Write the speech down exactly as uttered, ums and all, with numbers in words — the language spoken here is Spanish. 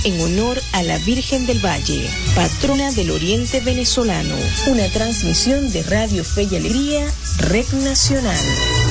en honor a la Virgen del Valle, patrona del Oriente venezolano. Una transmisión de Radio Fe y Alegría, Red Nacional.